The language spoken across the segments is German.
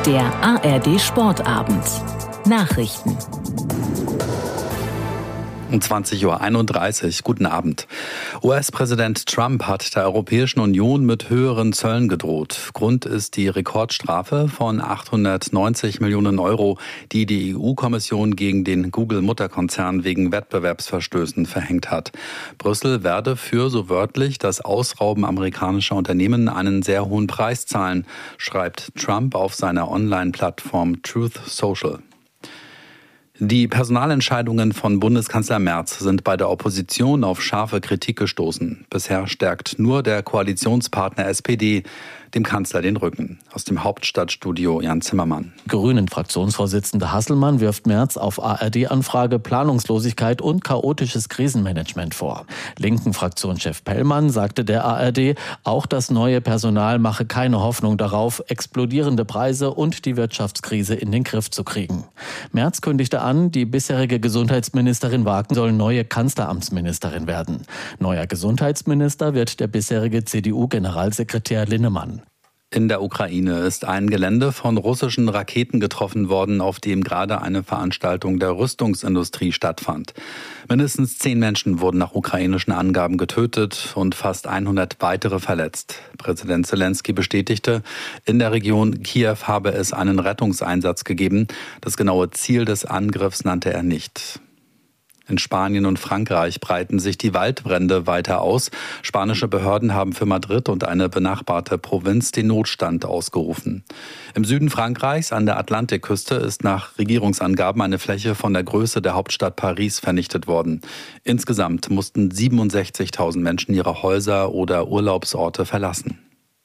Der ARD Sportabend. Nachrichten. Um 20:31 Uhr. Guten Abend. US-Präsident Trump hat der Europäischen Union mit höheren Zöllen gedroht. Grund ist die Rekordstrafe von 890 Millionen Euro, die die EU-Kommission gegen den Google-Mutterkonzern wegen Wettbewerbsverstößen verhängt hat. Brüssel werde für, so wörtlich, das Ausrauben amerikanischer Unternehmen einen sehr hohen Preis zahlen, schreibt Trump auf seiner Online-Plattform Truth Social. Die Personalentscheidungen von Bundeskanzler Merz sind bei der Opposition auf scharfe Kritik gestoßen. Bisher stärkt nur der Koalitionspartner SPD dem Kanzler den Rücken. Aus dem Hauptstadtstudio Jan Zimmermann. Grünen-Fraktionsvorsitzende Hasselmann wirft Merz auf ARD-Anfrage Planungslosigkeit und chaotisches Krisenmanagement vor. Linken-Fraktionschef Pellmann sagte der ARD, auch das neue Personal mache keine Hoffnung darauf, explodierende Preise und die Wirtschaftskrise in den Griff zu kriegen. Merz kündigte an, die bisherige Gesundheitsministerin Wagen soll neue Kanzleramtsministerin werden. Neuer Gesundheitsminister wird der bisherige CDU-Generalsekretär Linnemann. In der Ukraine ist ein Gelände von russischen Raketen getroffen worden, auf dem gerade eine Veranstaltung der Rüstungsindustrie stattfand. Mindestens 10 Menschen wurden nach ukrainischen Angaben getötet und fast 100 weitere verletzt. Präsident Zelensky bestätigte, in der Region Kiew habe es einen Rettungseinsatz gegeben. Das genaue Ziel des Angriffs nannte er nicht. In Spanien und Frankreich breiten sich die Waldbrände weiter aus. Spanische Behörden haben für Madrid und eine benachbarte Provinz den Notstand ausgerufen. Im Süden Frankreichs an der Atlantikküste ist nach Regierungsangaben eine Fläche von der Größe der Hauptstadt Paris vernichtet worden. Insgesamt mussten 67.000 Menschen ihre Häuser oder Urlaubsorte verlassen.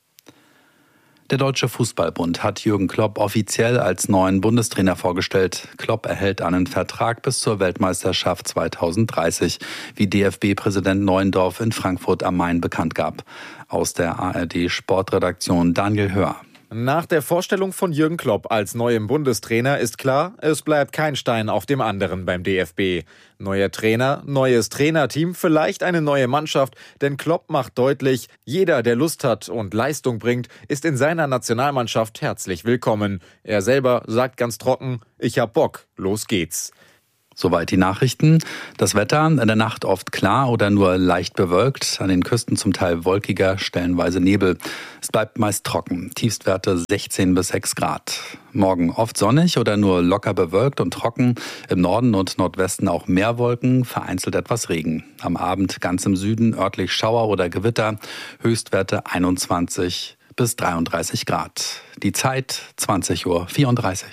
Der Deutsche Fußballbund hat Jürgen Klopp offiziell als neuen Bundestrainer vorgestellt. Klopp erhält einen Vertrag bis zur Weltmeisterschaft 2030, wie DFB-Präsident Neuendorf in Frankfurt am Main bekannt gab. Aus der ARD-Sportredaktion Daniel Hör. Nach der Vorstellung von Jürgen Klopp als neuem Bundestrainer ist klar, es bleibt kein Stein auf dem anderen beim DFB. Neuer Trainer, neues Trainerteam, vielleicht eine neue Mannschaft, denn Klopp macht deutlich, jeder, der Lust hat und Leistung bringt, ist in seiner Nationalmannschaft herzlich willkommen. Er selber sagt ganz trocken, ich hab Bock, los geht's. Soweit die Nachrichten. Das Wetter in der Nacht oft klar oder nur leicht bewölkt. An den Küsten zum Teil wolkiger, stellenweise Nebel. Es bleibt meist trocken. Tiefstwerte 16 bis 6 Grad. Morgen oft sonnig oder nur locker bewölkt und trocken. Im Norden und Nordwesten auch mehr Wolken, vereinzelt etwas Regen. Am Abend ganz im Süden örtlich Schauer oder Gewitter. Höchstwerte 21 bis 33 Grad. Die Zeit 20:34 Uhr.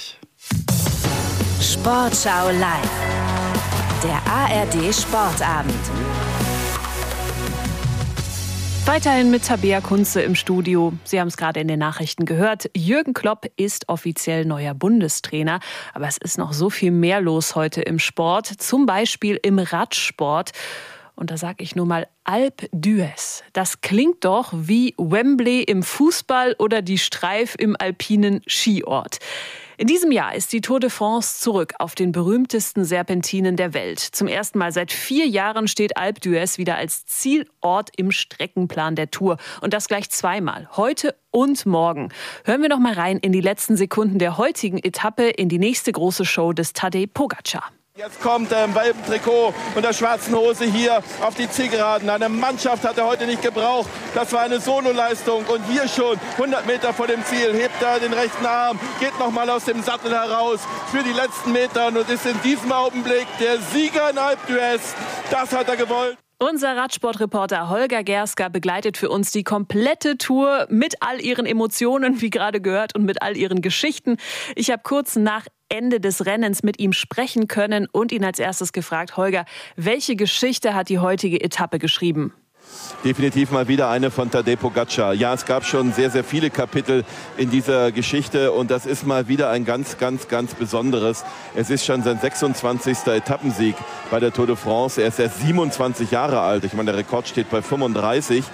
Sportschau live. Der ARD Sportabend. Weiterhin mit Tabea Kunze im Studio. Sie haben es gerade in den Nachrichten gehört. Jürgen Klopp ist offiziell neuer Bundestrainer. Aber es ist noch so viel mehr los heute im Sport. Zum Beispiel im Radsport. Und da sage ich nur mal Alpe d'Huez. Das klingt doch wie Wembley im Fußball oder die Streif im alpinen Skiort. In diesem Jahr ist die Tour de France zurück auf den berühmtesten Serpentinen der Welt. Zum ersten Mal seit 4 Jahren steht Alpe d'Huez wieder als Zielort im Streckenplan der Tour. Und das gleich zweimal, heute und morgen. Hören wir noch mal rein in die letzten Sekunden der heutigen Etappe in die nächste große Show des Tadej Pogačar. Jetzt kommt er im gelben Trikot und der schwarzen Hose hier auf die Zielgeraden. Eine Mannschaft hat er heute nicht gebraucht. Das war eine Sololeistung. Und hier schon 100 Meter vor dem Ziel hebt er den rechten Arm, geht nochmal aus dem Sattel heraus für die letzten Meter und ist in diesem Augenblick der Sieger in Alpe d'Huez. Das hat er gewollt. Unser Radsportreporter Holger Gerska begleitet für uns die komplette Tour mit all ihren Emotionen, wie gerade gehört, und mit all ihren Geschichten. Ich habe kurz nach Ende des Rennens mit ihm sprechen können und ihn als erstes gefragt, Holger, welche Geschichte hat die heutige Etappe geschrieben? Definitiv mal wieder eine von Tadej Pogačar. Ja, es gab schon sehr, sehr viele Kapitel in dieser Geschichte und das ist mal wieder ein ganz besonderes. Es ist schon sein 26. Etappensieg bei der Tour de France. Er ist erst 27 Jahre alt. Ich meine, der Rekord steht bei 35.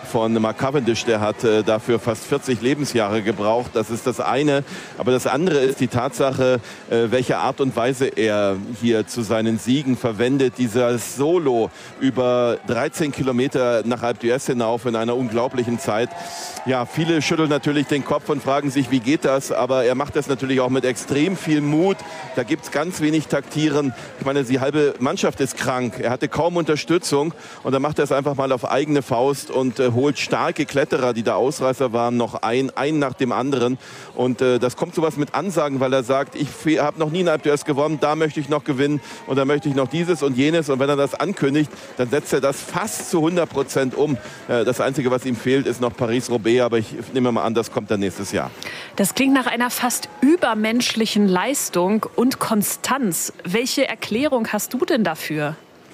von Mark Cavendish, der hat dafür fast 40 Lebensjahre gebraucht. Das ist das eine. Aber das andere ist die Tatsache, welche Art und Weise er hier zu seinen Siegen verwendet. Dieser Solo über 13 Kilometer nach Alpe d'Huez hinauf in einer unglaublichen Zeit. Ja, viele schütteln natürlich den Kopf und fragen sich, wie geht das? Aber er macht das natürlich auch mit extrem viel Mut. Da gibt es ganz wenig Taktieren. Ich meine, die halbe Mannschaft ist krank. Er hatte kaum Unterstützung. Und dann macht er es einfach mal auf eigene Faust und holt starke Kletterer, die da Ausreißer waren, noch ein nach dem anderen. Und das kommt sowas mit Ansagen, weil er sagt, ich habe noch nie in Alpe d'Huez gewonnen, da möchte ich noch gewinnen und da möchte ich noch dieses und jenes. Und wenn er das ankündigt, dann setzt er das fast zu 100% um. Das Einzige, was ihm fehlt, ist noch Paris-Roubaix, aber ich nehme mal an, das kommt dann nächstes Jahr. Das klingt nach einer fast übermenschlichen Leistung und Konstanz. Welche Erklärung hast du denn dafür?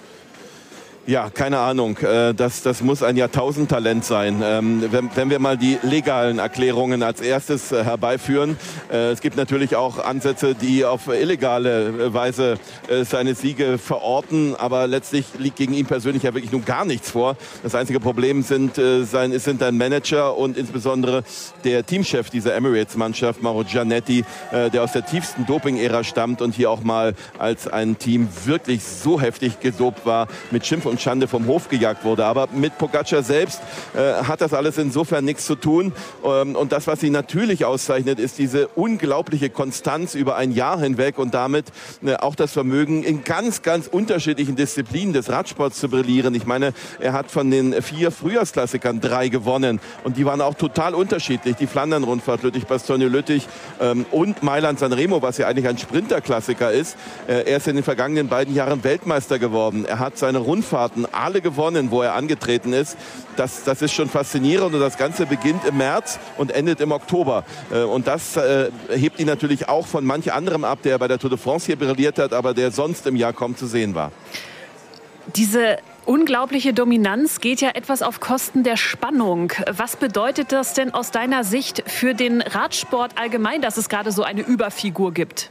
Ja, keine Ahnung. Das muss ein Jahrtausendtalent sein. Wenn wir mal die legalen Erklärungen als erstes herbeiführen. Es gibt natürlich auch Ansätze, die auf illegale Weise seine Siege verorten. Aber letztlich liegt gegen ihn persönlich ja wirklich nun gar nichts vor. Das einzige Problem sind ein Manager und insbesondere der Teamchef dieser Emirates-Mannschaft, Mauro Gianetti, der aus der tiefsten Doping-Ära stammt und hier auch mal als ein Team wirklich so heftig gedopt war, mit Schimpf und Schande vom Hof gejagt wurde. Aber mit Pogačar selbst hat das alles insofern nichts zu tun. Und das, was sie natürlich auszeichnet, ist diese unglaubliche Konstanz über ein Jahr hinweg und damit auch das Vermögen, in ganz, ganz unterschiedlichen Disziplinen des Radsports zu brillieren. Ich meine, er hat von den 4 Frühjahrsklassikern 3 gewonnen und die waren auch total unterschiedlich. Die Flandern-Rundfahrt, Lüttich-Bastogne-Lüttich und Mailand-San Remo, was ja eigentlich ein Sprinterklassiker ist. Er ist in den vergangenen beiden Jahren Weltmeister geworden. Er hat seine Rundfahrten alle gewonnen, wo er angetreten ist. Das ist schon faszinierend und das Ganze beginnt im März und endet im Oktober. Und das hebt ihn natürlich auch von manch anderem ab, der bei der Tour de France hier brilliert hat, aber der sonst im Jahr kaum zu sehen war. Diese unglaubliche Dominanz geht ja etwas auf Kosten der Spannung. Was bedeutet das denn aus deiner Sicht für den Radsport allgemein, dass es gerade so eine Überfigur gibt?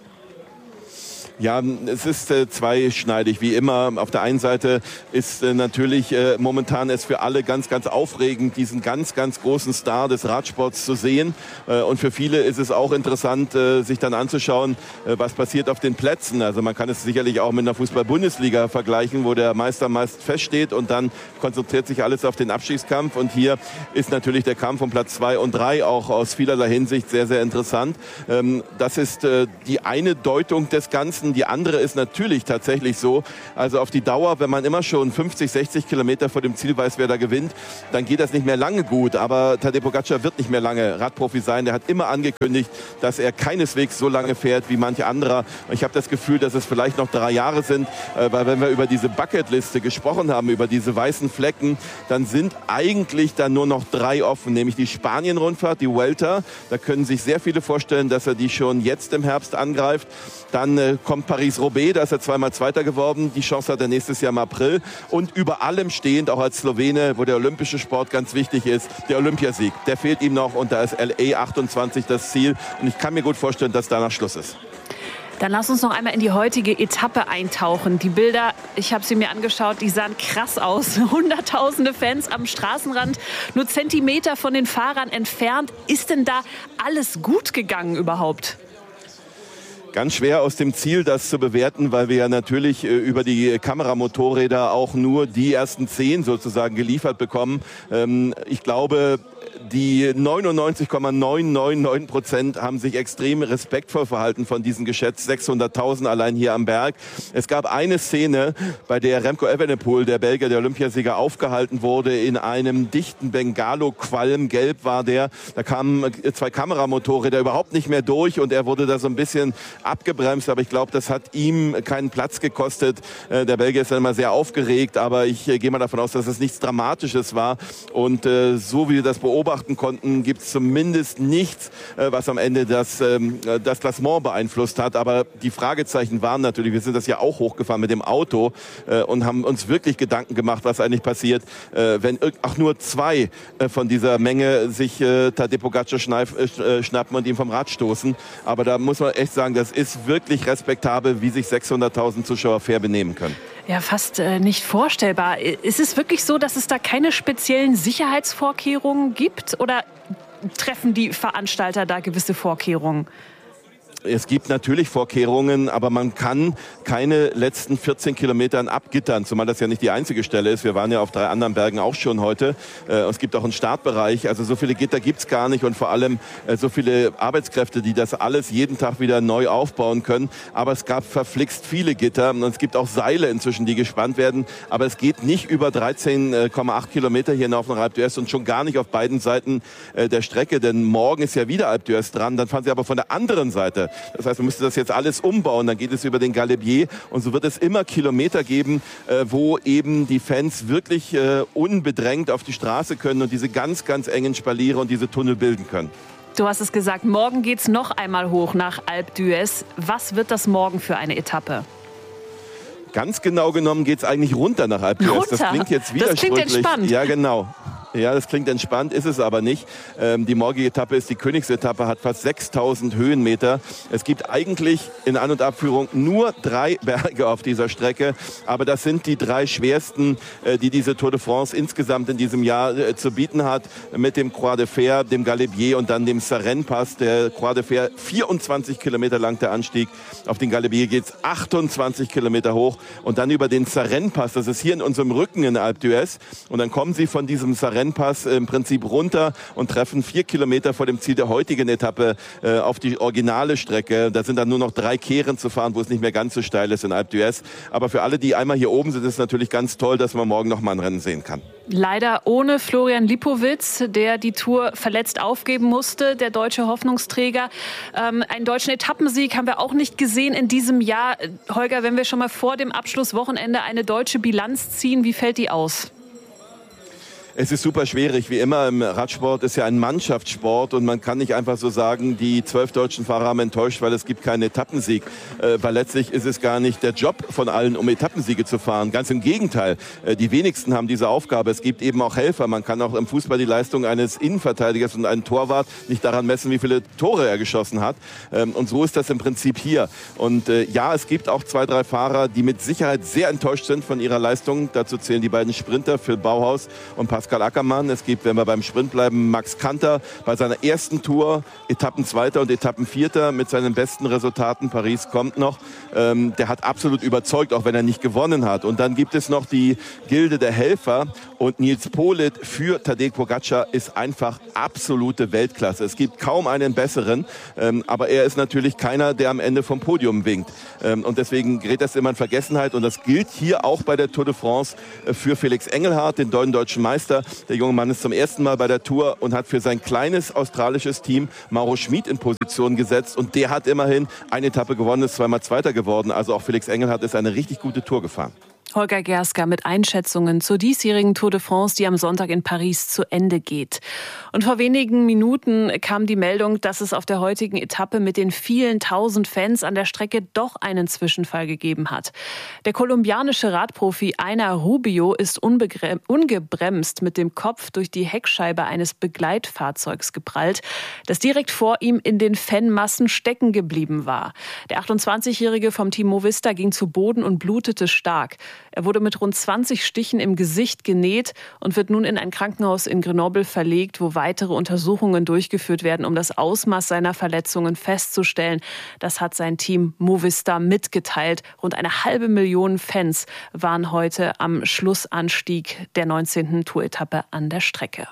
Ja, es ist zweischneidig, wie immer. Auf der einen Seite ist natürlich momentan es für alle ganz, ganz aufregend, diesen ganz, ganz großen Star des Radsports zu sehen. Und für viele ist es auch interessant, sich dann anzuschauen, was passiert auf den Plätzen. Also man kann es sicherlich auch mit einer Fußball-Bundesliga vergleichen, wo der Meister meist feststeht und dann konzentriert sich alles auf den Abstiegskampf. Und hier ist natürlich der Kampf um Platz 2 und 3 auch aus vielerlei Hinsicht sehr, sehr interessant. Das ist die eine Deutung des Ganzen. Die andere ist natürlich tatsächlich so, also auf die Dauer, wenn man immer schon 50, 60 Kilometer vor dem Ziel weiß, wer da gewinnt, dann geht das nicht mehr lange gut. Aber Tadej Pogačar wird nicht mehr lange Radprofi sein. Der hat immer angekündigt, dass er keineswegs so lange fährt wie manche anderer. Ich habe das Gefühl, dass es vielleicht noch 3 Jahre sind, weil wenn wir über diese Bucketliste gesprochen haben, über diese weißen Flecken, dann sind eigentlich dann nur noch 3 offen, nämlich die Spanien-Rundfahrt, die Vuelta. Da können sich sehr viele vorstellen, dass er die schon jetzt im Herbst angreift. Dann kommt Paris-Roubaix, da ist er zweimal Zweiter geworden. Die Chance hat er nächstes Jahr im April. Und über allem stehend, auch als Slowene, wo der olympische Sport ganz wichtig ist, der Olympiasieg. Der fehlt ihm noch und da ist LA 28 das Ziel. Und ich kann mir gut vorstellen, dass danach Schluss ist. Dann lass uns noch einmal in die heutige Etappe eintauchen. Die Bilder, ich habe sie mir angeschaut, die sahen krass aus. Hunderttausende Fans am Straßenrand, nur Zentimeter von den Fahrern entfernt. Ist denn da alles gut gegangen überhaupt? Ganz schwer aus dem Ziel, das zu bewerten, weil wir ja natürlich über die Kameramotorräder auch nur die ersten 10 sozusagen geliefert bekommen. Ich glaube, die 99,999% haben sich extrem respektvoll verhalten von diesen geschätzt 600.000 allein hier am Berg. Es gab eine Szene, bei der Remco Evenepoel, der Belgier, der Olympiasieger, aufgehalten wurde in einem dichten Bengalo-Qualm. Gelb war der. Da kamen 2 Kameramotorräder überhaupt nicht mehr durch und er wurde da so ein bisschen abgebremst. Aber ich glaube, das hat ihm keinen Platz gekostet. Der Belgier ist dann immer sehr aufgeregt, aber ich gehe mal davon aus, dass es nichts Dramatisches war. Und so wie wir das beobachten konnten, gibt es zumindest nichts, was am Ende das Klassement beeinflusst hat. Aber die Fragezeichen waren natürlich, wir sind das ja auch hochgefahren mit dem Auto und haben uns wirklich Gedanken gemacht, was eigentlich passiert, wenn auch nur 2 von dieser Menge sich Tadej Pogačar schnappen und ihn vom Rad stoßen. Aber da muss man echt sagen, das ist wirklich respektabel, wie sich 600.000 Zuschauer fair benehmen können. Ja, fast nicht vorstellbar. Ist es wirklich so, dass es da keine speziellen Sicherheitsvorkehrungen gibt? Oder treffen die Veranstalter da gewisse Vorkehrungen? Es gibt natürlich Vorkehrungen, aber man kann keine letzten 14 Kilometern abgittern, zumal das ja nicht die einzige Stelle ist. Wir waren ja auf 3 anderen Bergen auch schon heute. Es gibt auch einen Startbereich, also so viele Gitter gibt's gar nicht und vor allem so viele Arbeitskräfte, die das alles jeden Tag wieder neu aufbauen können. Aber es gab verflixt viele Gitter und es gibt auch Seile inzwischen, die gespannt werden. Aber es geht nicht über 13,8 Kilometer hier auf den Alpe d'Huez und schon gar nicht auf beiden Seiten der Strecke, denn morgen ist ja wieder Alpe d'Huez dran. Dann fahren sie aber von der anderen Seite. Das heißt, man müsste das jetzt alles umbauen. Dann geht es über den Galibier und so wird es immer Kilometer geben, wo eben die Fans wirklich unbedrängt auf die Straße können und diese ganz, ganz engen Spaliere und diese Tunnel bilden können. Du hast es gesagt, morgen geht's noch einmal hoch nach Alpe d'Huez. Was wird das morgen für eine Etappe? Ganz genau genommen geht's eigentlich runter nach Alpe d'Huez. Das klingt jetzt widersprüchlich. Das klingt entspannt. Ja, genau. Ja, das klingt entspannt, ist es aber nicht. Die morgige Etappe ist die Königsetappe, hat fast 6000 Höhenmeter. Es gibt eigentlich in An- und Abführung nur 3 Berge auf dieser Strecke. Aber das sind die 3 schwersten, die diese Tour de France insgesamt in diesem Jahr zu bieten hat. Mit dem Croix de Fer, dem Galibier und dann dem Sarenne-Pass. Der Croix de Fer 24 Kilometer lang der Anstieg. Auf den Galibier geht's 28 Kilometer hoch. Und dann über den Sarenne-Pass, das ist hier in unserem Rücken in Alpe d'Huez. Und dann kommen sie von diesem Sarenne-Pass im Prinzip runter und treffen 4 Kilometer vor dem Ziel der heutigen Etappe auf die originale Strecke. Da sind dann nur noch 3 Kehren zu fahren, wo es nicht mehr ganz so steil ist in Alpe d'Huez. Aber für alle, die einmal hier oben sind, ist es natürlich ganz toll, dass man morgen noch mal ein Rennen sehen kann. Leider ohne Florian Lipowitz, der die Tour verletzt aufgeben musste, der deutsche Hoffnungsträger. Einen deutschen Etappensieg haben wir auch nicht gesehen in diesem Jahr. Holger, wenn wir schon mal vor dem Abschlusswochenende eine deutsche Bilanz ziehen, wie fällt die aus? Es ist super schwierig. Wie immer im Radsport ist ja ein Mannschaftssport und man kann nicht einfach so sagen, die 12 deutschen Fahrer haben enttäuscht, weil es gibt keinen Etappensieg. Weil letztlich ist es gar nicht der Job von allen, um Etappensiege zu fahren. Ganz im Gegenteil. Die wenigsten haben diese Aufgabe. Es gibt eben auch Helfer. Man kann auch im Fußball die Leistung eines Innenverteidigers und einen Torwart nicht daran messen, wie viele Tore er geschossen hat. Und so ist das im Prinzip hier. Und ja, es gibt auch 2, 3 Fahrer, die mit Sicherheit sehr enttäuscht sind von ihrer Leistung. Dazu zählen die beiden Sprinter, Phil Bauhaus und Pascal Ackermann. Es gibt, wenn wir beim Sprint bleiben, Max Kanter bei seiner ersten Tour, Etappenzweiter und Etappenvierter mit seinen besten Resultaten. Paris kommt noch. Der hat absolut überzeugt, auch wenn er nicht gewonnen hat. Und dann gibt es noch die Gilde der Helfer und Nils Politt für Tadej Pogačar ist einfach absolute Weltklasse. Es gibt kaum einen besseren, aber er ist natürlich keiner, der am Ende vom Podium winkt. Und deswegen gerät das immer in Vergessenheit und das gilt hier auch bei der Tour de France für Felix Engelhardt, den neuen deutschen Meister. Der junge Mann ist zum ersten Mal bei der Tour und hat für sein kleines australisches Team Mauro Schmid in Position gesetzt. Und der hat immerhin eine Etappe gewonnen, ist 2-mal Zweiter geworden. Also auch Felix Engelhardt ist eine richtig gute Tour gefahren. Holger Gerska mit Einschätzungen zur diesjährigen Tour de France, die am Sonntag in Paris zu Ende geht. Und vor wenigen Minuten kam die Meldung, dass es auf der heutigen Etappe mit den vielen tausend Fans an der Strecke doch einen Zwischenfall gegeben hat. Der kolumbianische Radprofi Einar Rubio ist ungebremst mit dem Kopf durch die Heckscheibe eines Begleitfahrzeugs geprallt, das direkt vor ihm in den Fanmassen stecken geblieben war. Der 28-Jährige vom Team Movistar ging zu Boden und blutete stark. Er wurde mit rund 20 Stichen im Gesicht genäht und wird nun in ein Krankenhaus in Grenoble verlegt, wo weitere Untersuchungen durchgeführt werden, um das Ausmaß seiner Verletzungen festzustellen. Das hat sein Team Movistar mitgeteilt. Rund 500.000 Fans waren heute am Schlussanstieg der 19. Tour-Etappe an der Strecke.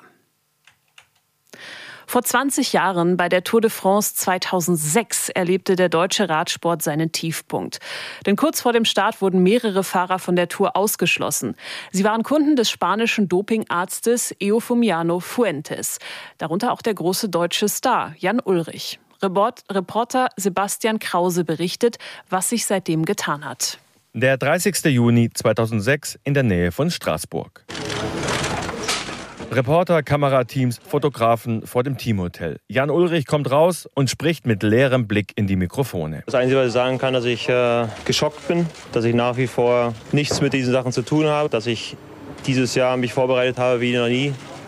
Vor 20 Jahren bei der Tour de France 2006 erlebte der deutsche Radsport seinen Tiefpunkt. Denn kurz vor dem Start wurden mehrere Fahrer von der Tour ausgeschlossen. Sie waren Kunden des spanischen Dopingarztes Eufemiano Fuentes. Darunter auch der große deutsche Star Jan Ullrich. Reporter Sebastian Krause berichtet, was sich seitdem getan hat. Der 30. Juni 2006 in der Nähe von Straßburg. Reporter, Kamerateams, Fotografen vor dem Teamhotel. Jan Ullrich kommt raus und spricht mit leerem Blick in die Mikrofone. Das Einzige, was ich sagen kann, dass ich geschockt bin, dass ich nach wie vor nichts mit diesen Sachen zu tun habe, dass ich dieses Jahr mich vorbereitet habe wie noch nie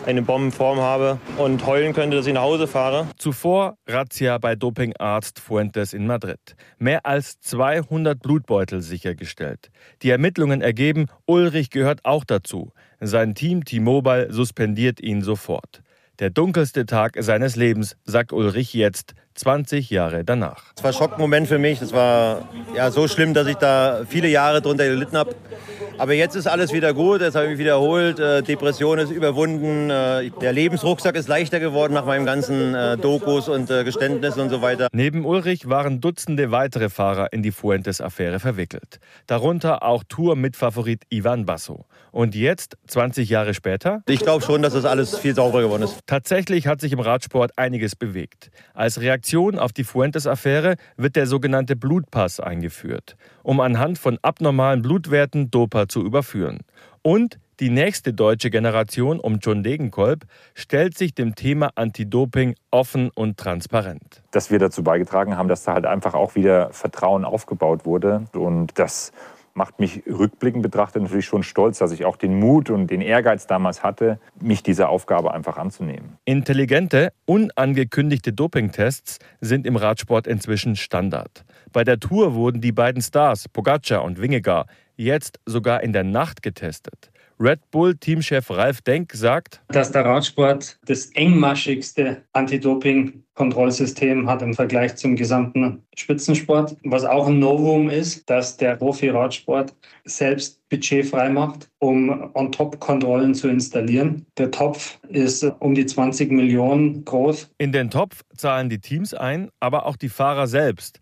eine Bombenform habe und heulen könnte, dass ich nach Hause fahre. Zuvor Razzia bei Dopingarzt Fuentes in Madrid. Mehr als 200 Blutbeutel sichergestellt. Die Ermittlungen ergeben, Ulrich gehört auch dazu. Sein Team T-Mobile suspendiert ihn sofort. Der dunkelste Tag seines Lebens, sagt Ulrich jetzt, 20 Jahre danach. Es war ein Schockmoment für mich. Das war so schlimm, dass ich da viele Jahre drunter gelitten habe. Aber jetzt ist alles wieder gut, jetzt habe ich mich wiederholt, Depression ist überwunden, der Lebensrucksack ist leichter geworden nach meinen ganzen Dokus und Geständnissen und so weiter. Neben Ulrich waren Dutzende weitere Fahrer in die Fuentes-Affäre verwickelt. Darunter auch Tour-Mitfavorit Ivan Basso. Und jetzt, 20 Jahre später? Ich glaube schon, dass das alles viel sauberer geworden ist. Tatsächlich hat sich im Radsport einiges bewegt. Als Reaktion auf die Fuentes-Affäre wird der sogenannte Blutpass eingeführt, um anhand von abnormalen Blutwerten Doper zu überführen. Und die nächste deutsche Generation um John Degenkolb stellt sich dem Thema Anti-Doping offen und transparent. Dass wir dazu beigetragen haben, dass da halt einfach auch wieder Vertrauen aufgebaut wurde. Und das macht mich rückblickend betrachtet natürlich schon stolz, dass ich auch den Mut und den Ehrgeiz damals hatte, mich dieser Aufgabe einfach anzunehmen. Intelligente, unangekündigte Dopingtests sind im Radsport inzwischen Standard. Bei der Tour wurden die beiden Stars, Pogačar und Vingegaard, jetzt sogar in der Nacht getestet. Red Bull-Teamchef Ralf Denk sagt, dass der Radsport das engmaschigste Anti-Doping-Kontrollsystem hat im Vergleich zum gesamten Spitzensport. Was auch ein Novum ist, dass der Profi-Radsport selbst budgetfrei macht, um On-Top-Kontrollen zu installieren. Der Topf ist um die 20 Millionen groß. In den Topf zahlen die Teams ein, aber auch die Fahrer selbst.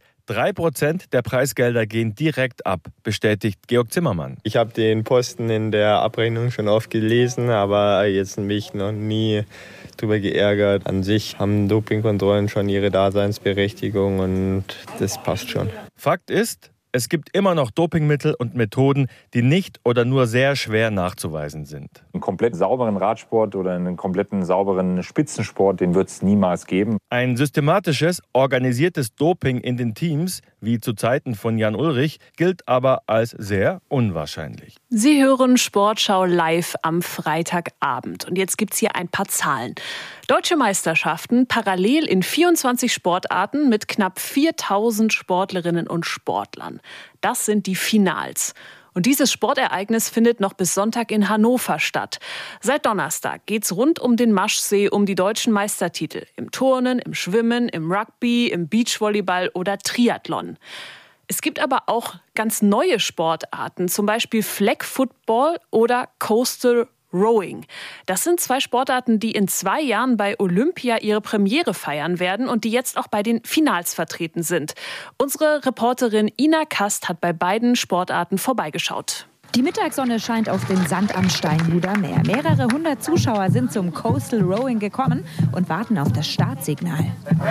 3% der Preisgelder gehen direkt ab, bestätigt Georg Zimmermann. Ich habe den Posten in der Abrechnung schon oft gelesen, aber jetzt mich noch nie drüber geärgert. An sich haben Dopingkontrollen schon ihre Daseinsberechtigung und das passt schon. Fakt ist, es gibt immer noch Dopingmittel und Methoden, die nicht oder nur sehr schwer nachzuweisen sind. Einen komplett sauberen Radsport oder einen kompletten sauberen Spitzensport, den wird es niemals geben. Ein systematisches, organisiertes Doping in den Teams, wie zu Zeiten von Jan Ullrich, gilt aber als sehr unwahrscheinlich. Sie hören Sportschau live am Freitagabend. Und jetzt gibt's hier ein paar Zahlen. Deutsche Meisterschaften parallel in 24 Sportarten mit knapp 4000 Sportlerinnen und Sportlern. Das sind die Finals. Und dieses Sportereignis findet noch bis Sonntag in Hannover statt. Seit Donnerstag geht's rund um den Maschsee um die deutschen Meistertitel. Im Turnen, im Schwimmen, im Rugby, im Beachvolleyball oder Triathlon. Es gibt aber auch ganz neue Sportarten, zum Beispiel Flag Football oder Coastal Rowing. Das sind zwei Sportarten, die in 2 Jahren bei Olympia ihre Premiere feiern werden und die jetzt auch bei den Finals vertreten sind. Unsere Reporterin Ina Kast hat bei beiden Sportarten vorbeigeschaut. Die Mittagssonne scheint auf den Sand am Steinhuder Meer. Mehrere hundert Zuschauer sind zum Coastal Rowing gekommen und warten auf das Startsignal.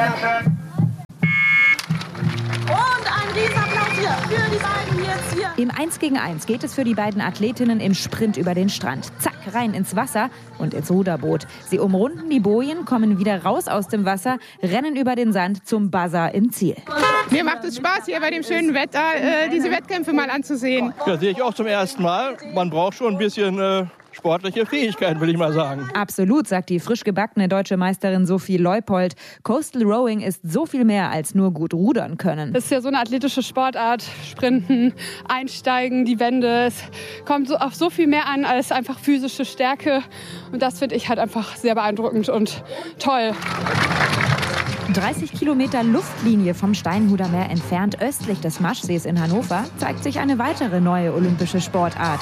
Und ein Riesenapplaus hier für die beiden jetzt hier. Im 1 gegen 1 geht es für die beiden Athletinnen im Sprint über den Strand. Zack, rein ins Wasser und ins Ruderboot. Sie umrunden die Bojen, kommen wieder raus aus dem Wasser, rennen über den Sand zum Buzzer im Ziel. Mir macht es Spaß, hier bei dem schönen Wetter diese Wettkämpfe mal anzusehen. Ja, sehe ich auch zum ersten Mal. Man braucht schon ein bisschen sportliche Fähigkeiten, will ich mal sagen. Absolut, sagt die frisch gebackene deutsche Meisterin Sophie Leupold. Coastal Rowing ist so viel mehr als nur gut rudern können. Das ist ja so eine athletische Sportart. Sprinten, einsteigen, die Wände. Es kommt auf so viel mehr an als einfach physische Stärke. Und das finde ich halt einfach sehr beeindruckend und toll. 30 Kilometer Luftlinie vom Steinhuder Meer entfernt östlich des Maschsees in Hannover zeigt sich eine weitere neue olympische Sportart.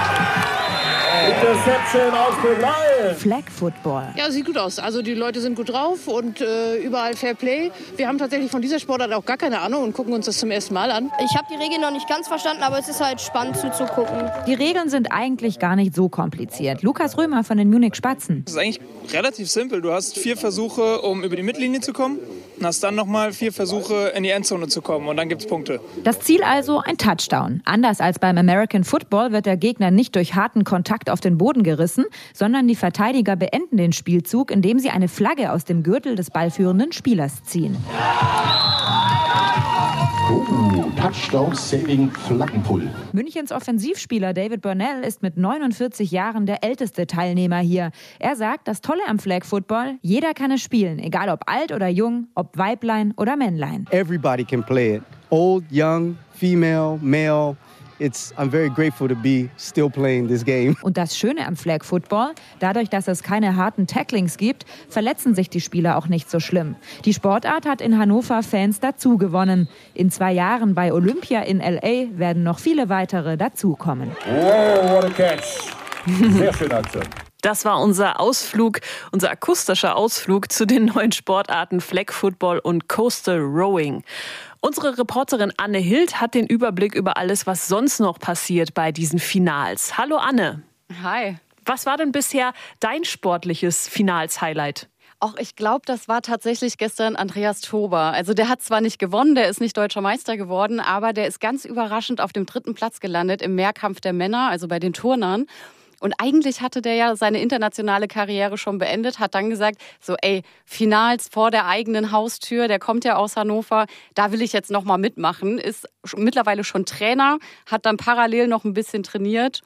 Flag Football. Ja, sieht gut aus. Also die Leute sind gut drauf und überall Fair Play. Wir haben tatsächlich von dieser Sportart auch gar keine Ahnung und gucken uns das zum ersten Mal an. Ich habe die Regeln noch nicht ganz verstanden, aber es ist halt spannend zuzugucken. Die Regeln sind eigentlich gar nicht so kompliziert. Lukas Römer von den Munich Spatzen. Das ist eigentlich relativ simpel. Du hast 4 Versuche, um über die Mittellinie zu kommen. Und hast dann nochmal 4 Versuche, in die Endzone zu kommen. Und dann gibt es Punkte. Das Ziel also ein Touchdown. Anders als beim American Football wird der Gegner nicht durch harten Kontakt auf den Boden gerissen, sondern die Verteidiger beenden den Spielzug, indem sie eine Flagge aus dem Gürtel des ballführenden Spielers ziehen. Touchdown Saving Flaggenpull. Münchens Offensivspieler David Burnell ist mit 49 Jahren der älteste Teilnehmer hier. Er sagt, das Tolle am Flag Football, jeder kann es spielen, egal ob alt oder jung, ob Weiblein oder Männlein. Everybody can play it. Old, young, female, male. I'm very grateful to be still playing this game. Und das Schöne am Flag Football, dadurch, dass es keine harten Tacklings gibt, verletzen sich die Spieler auch nicht so schlimm. Die Sportart hat in Hannover Fans dazu gewonnen. In 2 Jahren bei Olympia in L.A. werden noch viele weitere dazukommen. Oh, what a catch. Sehr schöne Aktion. Das war unser Ausflug, unser akustischer Ausflug zu den neuen Sportarten Flag Football und Coastal Rowing. Unsere Reporterin Anne Hild hat den Überblick über alles, was sonst noch passiert bei diesen Finals. Hallo Anne. Hi. Was war denn bisher dein sportliches Finals-Highlight? Auch ich glaube, das war tatsächlich gestern Andreas Tober. Also der hat zwar nicht gewonnen, der ist nicht deutscher Meister geworden, aber der ist ganz überraschend auf dem 3. Platz gelandet im Mehrkampf der Männer, also bei den Turnern. Und eigentlich hatte der ja seine internationale Karriere schon beendet, hat dann gesagt, so Finals vor der eigenen Haustür, der kommt ja aus Hannover, da will ich jetzt nochmal mitmachen, ist mittlerweile schon Trainer, hat dann parallel noch viel trainiert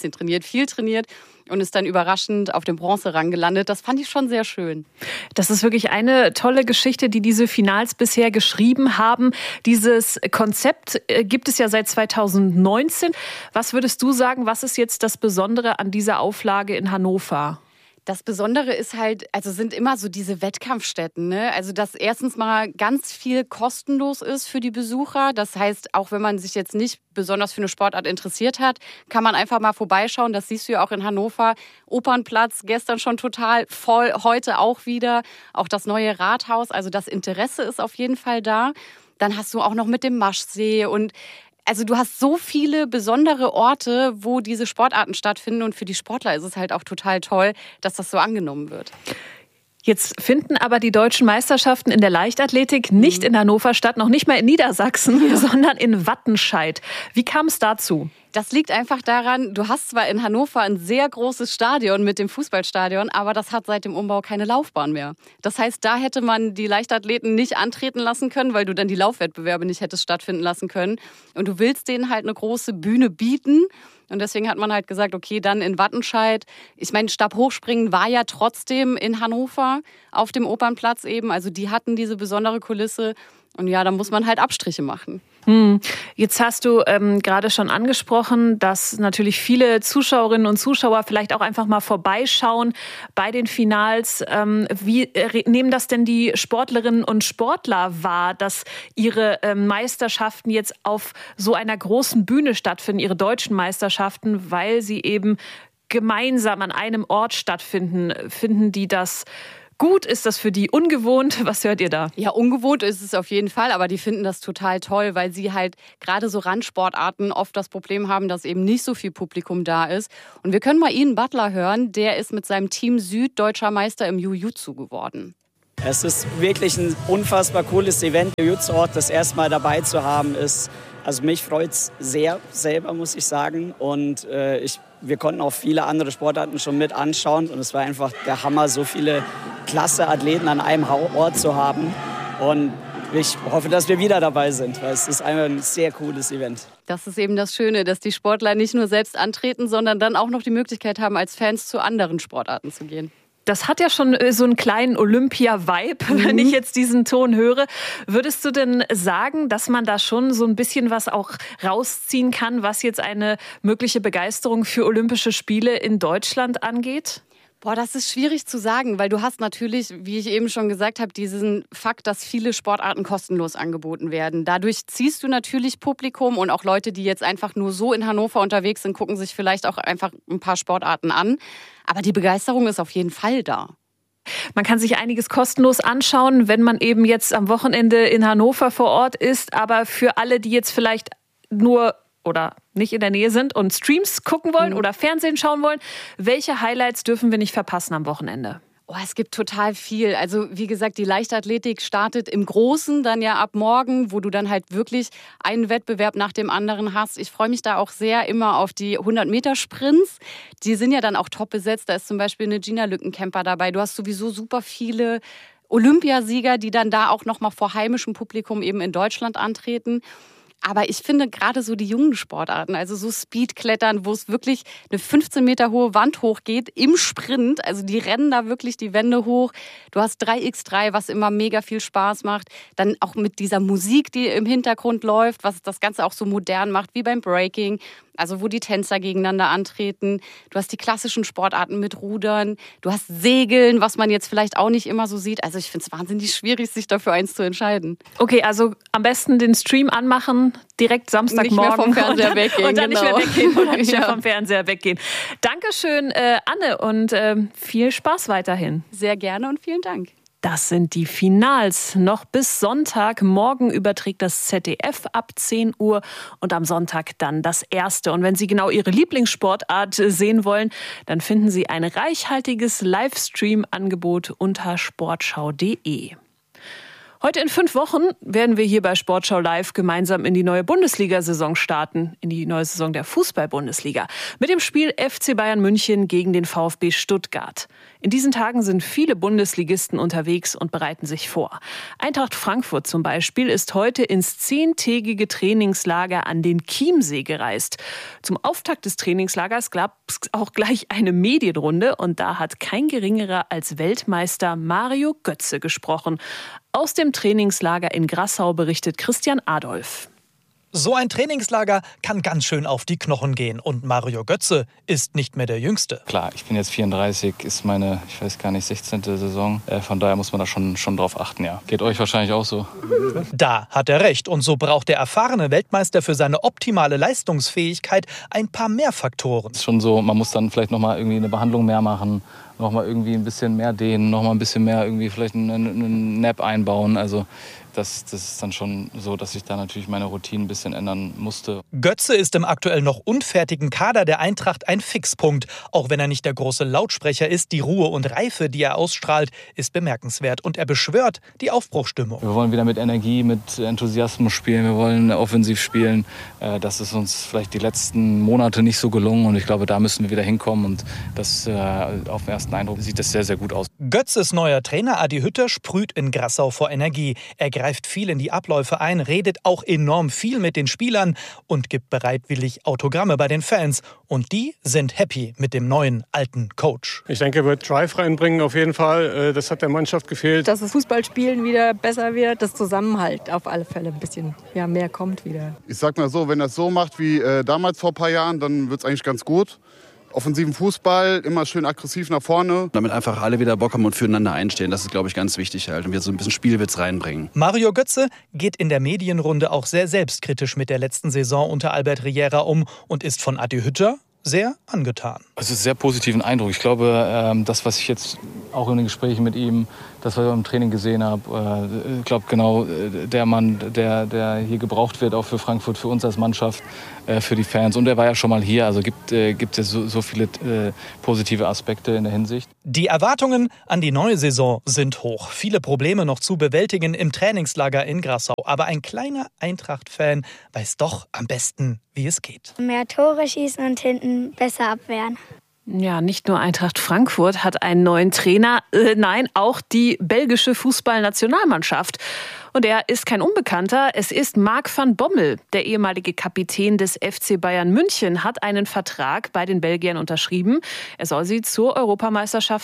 und ist dann überraschend auf dem Bronzerang gelandet. Das fand ich schon sehr schön. Das ist wirklich eine tolle Geschichte, die diese Finals bisher geschrieben haben. Dieses Konzept gibt es ja seit 2019. Was würdest du sagen, was ist jetzt das Besondere an dieser Auflage in Hannover? Das Besondere ist halt, sind immer so diese Wettkampfstätten, ne? Also, dass erstens mal ganz viel kostenlos ist für die Besucher. Das heißt, auch wenn man sich jetzt nicht besonders für eine Sportart interessiert hat, kann man einfach mal vorbeischauen. Das siehst du ja auch in Hannover. Opernplatz, gestern schon total voll, heute auch wieder. Auch das neue Rathaus. Also, das Interesse ist auf jeden Fall da. Dann hast du auch noch mit dem Maschsee und du hast so viele besondere Orte, wo diese Sportarten stattfinden und für die Sportler ist es halt auch total toll, dass das so angenommen wird. Jetzt finden aber die deutschen Meisterschaften in der Leichtathletik nicht in Hannover statt, noch nicht mal in Niedersachsen, sondern in Wattenscheid. Wie kam es dazu? Das liegt einfach daran, du hast zwar in Hannover ein sehr großes Stadion mit dem Fußballstadion, aber das hat seit dem Umbau keine Laufbahn mehr. Das heißt, da hätte man die Leichtathleten nicht antreten lassen können, weil du dann die Laufwettbewerbe nicht hättest stattfinden lassen können. Und du willst denen halt eine große Bühne bieten. Und deswegen hat man halt gesagt, okay, dann in Wattenscheid. Ich meine, Stabhochspringen war ja trotzdem in Hannover auf dem Opernplatz eben. Also die hatten diese besondere Kulisse. Und ja, da muss man halt Abstriche machen. Jetzt hast du gerade schon angesprochen, dass natürlich viele Zuschauerinnen und Zuschauer vielleicht auch einfach mal vorbeischauen bei den Finals. Wie nehmen das denn die Sportlerinnen und Sportler wahr, dass ihre Meisterschaften jetzt auf so einer großen Bühne stattfinden, ihre deutschen Meisterschaften, weil sie eben gemeinsam an einem Ort stattfinden? Finden die das gut? Ist das für die ungewohnt? Was hört ihr da? Ja, ungewohnt ist es auf jeden Fall, aber die finden das total toll, weil sie halt gerade so Randsportarten oft das Problem haben, dass eben nicht so viel Publikum da ist. Und wir können mal Ian Butler hören, der ist mit seinem Team Süd deutscher Meister im Jiu-Jitsu geworden. Es ist wirklich ein unfassbar cooles Event. Jiu-Jitsu-Ort, das erste Mal dabei zu haben, mich freut es sehr selber, muss ich sagen. Und wir konnten auch viele andere Sportarten schon mit anschauen. Und es war einfach der Hammer, so viele klasse Athleten an einem Ort zu haben. Und ich hoffe, dass wir wieder dabei sind, weil es ist einfach ein sehr cooles Event. Das ist eben das Schöne, dass die Sportler nicht nur selbst antreten, sondern dann auch noch die Möglichkeit haben, als Fans zu anderen Sportarten zu gehen. Das hat ja schon so einen kleinen Olympia-Vibe, wenn ich jetzt diesen Ton höre. Würdest du denn sagen, dass man da schon so ein bisschen was auch rausziehen kann, was jetzt eine mögliche Begeisterung für Olympische Spiele in Deutschland angeht? Das ist schwierig zu sagen, weil du hast natürlich, wie ich eben schon gesagt habe, diesen Fakt, dass viele Sportarten kostenlos angeboten werden. Dadurch ziehst du natürlich Publikum und auch Leute, die jetzt einfach nur so in Hannover unterwegs sind, gucken sich vielleicht auch einfach ein paar Sportarten an. Aber die Begeisterung ist auf jeden Fall da. Man kann sich einiges kostenlos anschauen, wenn man eben jetzt am Wochenende in Hannover vor Ort ist. Aber für alle, die jetzt vielleicht nur oder nicht in der Nähe sind und Streams gucken wollen oder Fernsehen schauen wollen, welche Highlights dürfen wir nicht verpassen am Wochenende? Es gibt total viel. Also wie gesagt, die Leichtathletik startet im Großen dann ja ab morgen, wo du dann halt wirklich einen Wettbewerb nach dem anderen hast. Ich freue mich da auch sehr immer auf die 100-Meter-Sprints. Die sind ja dann auch top besetzt. Da ist zum Beispiel eine Gina Lückenkämper dabei. Du hast sowieso super viele Olympiasieger, die dann da auch noch mal vor heimischem Publikum eben in Deutschland antreten. Aber ich finde gerade so die jungen Sportarten, also so Speedklettern, wo es wirklich eine 15 Meter hohe Wand hochgeht im Sprint. Also die rennen da wirklich die Wände hoch. Du hast 3x3, was immer mega viel Spaß macht. Dann auch mit dieser Musik, die im Hintergrund läuft, was das Ganze auch so modern macht, wie beim Breaking. Also wo die Tänzer gegeneinander antreten. Du hast die klassischen Sportarten mit Rudern. Du hast Segeln, was man jetzt vielleicht auch nicht immer so sieht. Also ich finde es wahnsinnig schwierig, sich dafür eins zu entscheiden. Okay, also am besten den Stream anmachen, direkt Samstagmorgen. Nicht mehr vom Fernseher weggehen. Und dann genau. nicht mehr weggehen oder nicht mehr vom Fernseher weggehen. Dankeschön, Anne, und viel Spaß weiterhin. Sehr gerne und vielen Dank. Das sind die Finals. Noch bis Sonntag. Morgen überträgt das ZDF ab 10 Uhr und am Sonntag dann das erste. Und wenn Sie genau Ihre Lieblingssportart sehen wollen, dann finden Sie ein reichhaltiges Livestream-Angebot unter sportschau.de. Heute in 5 Wochen werden wir hier bei Sportschau Live gemeinsam in die neue Bundesliga-Saison starten, in die neue Saison der Fußball-Bundesliga, mit dem Spiel FC Bayern München gegen den VfB Stuttgart. In diesen Tagen sind viele Bundesligisten unterwegs und bereiten sich vor. Eintracht Frankfurt zum Beispiel ist heute ins 10-tägige Trainingslager an den Chiemsee gereist. Zum Auftakt des Trainingslagers gab es auch gleich eine Medienrunde und da hat kein geringerer als Weltmeister Mario Götze gesprochen. Aus dem Trainingslager in Grassau berichtet Christian Adolf. So ein Trainingslager kann ganz schön auf die Knochen gehen. Und Mario Götze ist nicht mehr der Jüngste. Klar, ich bin jetzt 34, ist meine, ich weiß gar nicht, 16. Saison. Von daher muss man da schon drauf achten, ja. Geht euch wahrscheinlich auch so. Da hat er recht. Und so braucht der erfahrene Weltmeister für seine optimale Leistungsfähigkeit ein paar mehr Faktoren. Es ist schon so, man muss dann vielleicht nochmal irgendwie eine Behandlung mehr machen, nochmal irgendwie ein bisschen mehr dehnen, nochmal ein bisschen mehr irgendwie vielleicht einen Nap einbauen. Also das ist dann schon so, dass ich da natürlich meine Routine ein bisschen ändern musste. Götze ist im aktuell noch unfertigen Kader der Eintracht ein Fixpunkt. Auch wenn er nicht der große Lautsprecher ist, die Ruhe und Reife, die er ausstrahlt, ist bemerkenswert. Und er beschwört die Aufbruchsstimmung. Wir wollen wieder mit Energie, mit Enthusiasmus spielen. Wir wollen offensiv spielen. Das ist uns vielleicht die letzten Monate nicht so gelungen. Und ich glaube, da müssen wir wieder hinkommen. Und das auf den ersten Eindruck sieht das sehr, sehr gut aus. Götzes neuer Trainer Adi Hütter sprüht in Grassau vor Energie. Er greift viel in die Abläufe ein, redet auch enorm viel mit den Spielern und gibt bereitwillig Autogramme bei den Fans. Und die sind happy mit dem neuen, alten Coach. Ich denke, er wird Drive reinbringen auf jeden Fall. Das hat der Mannschaft gefehlt. Dass das Fußballspielen wieder besser wird, das Zusammenhalt auf alle Fälle ein bisschen mehr kommt wieder. Ich sag mal so, wenn er es so macht wie damals vor ein paar Jahren, dann wird es eigentlich ganz gut. Offensiven Fußball, immer schön aggressiv nach vorne. Damit einfach alle wieder Bock haben und füreinander einstehen. Das ist, glaube ich, ganz wichtig halt. Und wir so ein bisschen Spielwitz reinbringen. Mario Götze geht in der Medienrunde auch sehr selbstkritisch mit der letzten Saison unter Albert Riera um und ist von Adi Hütter sehr angetan. Es ist ein sehr positiven Eindruck. Ich glaube, das, was ich jetzt auch in den Gesprächen mit ihm, das, was ich im Training gesehen habe, ich glaube genau der Mann, der hier gebraucht wird, auch für Frankfurt, für uns als Mannschaft, für die Fans. Und er war ja schon mal hier, also gibt es so viele positive Aspekte in der Hinsicht. Die Erwartungen an die neue Saison sind hoch. Viele Probleme noch zu bewältigen im Trainingslager in Grassau. Aber ein kleiner Eintracht-Fan weiß doch am besten, wie es geht. Mehr Tore schießen und hinten besser abwehren. Ja, nicht nur Eintracht Frankfurt hat einen neuen Trainer, nein, auch die belgische Fußballnationalmannschaft. Und er ist kein Unbekannter, es ist Marc van Bommel. Der ehemalige Kapitän des FC Bayern München hat einen Vertrag bei den Belgiern unterschrieben. Er soll sie zur Europameisterschaft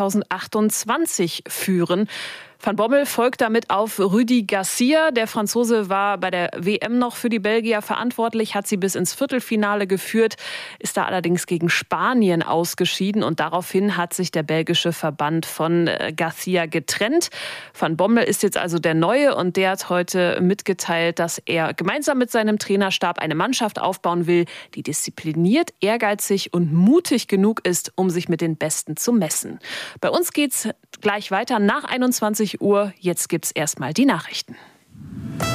2028 führen. Van Bommel folgt damit auf Rudi Garcia. Der Franzose war bei der WM noch für die Belgier verantwortlich, hat sie bis ins Viertelfinale geführt, ist da allerdings gegen Spanien ausgeschieden und daraufhin hat sich der belgische Verband von Garcia getrennt. Van Bommel ist jetzt also der Neue und der hat heute mitgeteilt, dass er gemeinsam mit seinem Trainerstab eine Mannschaft aufbauen will, die diszipliniert, ehrgeizig und mutig genug ist, um sich mit den Besten zu messen. Bei uns geht's gleich weiter nach 21 Uhr. Jetzt gibt's erstmal die Nachrichten.